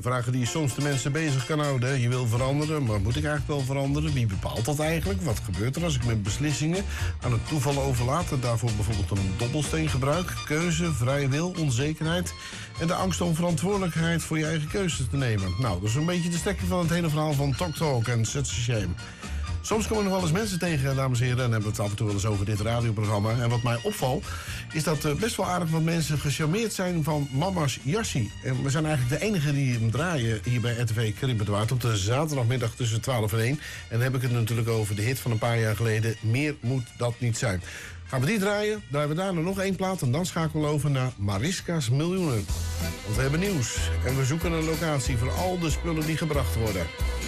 vragen die soms de mensen bezig kan houden. Je wil veranderen, maar moet ik eigenlijk wel veranderen? Wie bepaalt dat eigenlijk? Wat gebeurt er als ik mijn beslissingen aan het toeval overlaat en daarvoor bijvoorbeeld een dobbelsteen gebruik? Keuze, vrije wil, onzekerheid en de angst om verantwoordelijkheid voor je eigen keuzes te nemen. Nou, dat is een beetje de stekking van het hele verhaal van Talk en Such a Shame. Soms komen er nog wel eens mensen tegen, dames en heren, en hebben we het af en toe wel eens over dit radioprogramma. En wat mij opvalt, is dat best wel aardig wat mensen gecharmeerd zijn van Mama's Jassie. En we zijn eigenlijk de enigen die hem draaien hier bij RTV Carib Bewaard op de zaterdagmiddag tussen 12 en 1. En dan heb ik het natuurlijk over de hit van een paar jaar geleden, Meer moet dat niet zijn. Gaan we die draaien we daarna nog één plaat en dan schakelen we over naar Mariska's Miljoenen. Want we hebben nieuws en we zoeken een locatie voor al de spullen die gebracht worden.